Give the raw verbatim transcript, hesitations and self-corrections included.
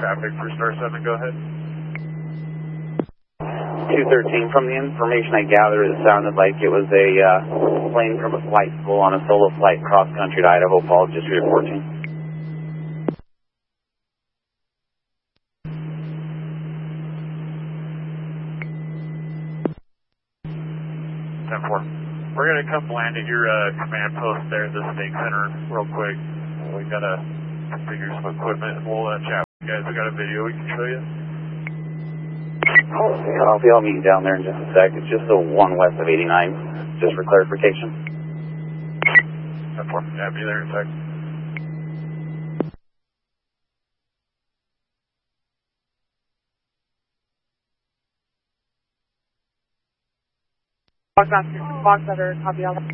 traffic for Star seven, go ahead. two thirteen, from the information I gathered, it sounded like it was a uh, plane from a flight school on a solo flight cross-country to Idaho Falls, just reporting. ten four. We're going to come land at your uh, command post there at the Stake Center real quick. We got to configure some equipment and we'll uh, chat with you guys. We got a video we can show you. Oh, yeah, I'll be all meeting down there in just a sec. It's just the one west of eighty-nine, just for clarification. ten four. Yeah, be there in a sec. Box Master, Box Master, copy all.